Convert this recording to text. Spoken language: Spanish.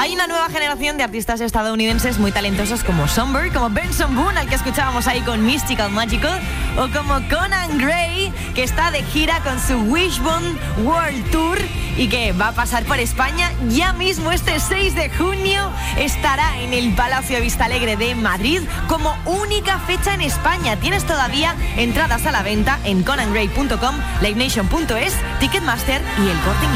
Hay una nueva generación de artistas estadounidenses muy talentosos como Somber, como Benson Boone, al que escuchábamos ahí con Mystical Magical, o como Conan Gray, que está de gira con su Wishbone World Tour y que va a pasar por España ya mismo. Este 6 de junio estará en el Palacio Vistalegre de Madrid como única fecha en España. Tienes todavía entradas a la venta en conangray.com, livenation.es, Ticketmaster y El Corte Inglés.